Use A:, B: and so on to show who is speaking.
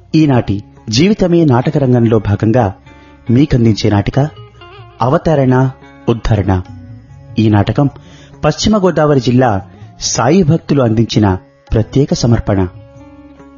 A: ఈనాటి జీవితమే నాటక రంగంలో భాగంగా మీకందించే నాటిక అవతరణ ఉద్ధరణ. ఈ నాటకం పశ్చిమ గోదావరి జిల్లా సాయి భక్తులు అందించిన ప్రత్యేక సమర్పణ.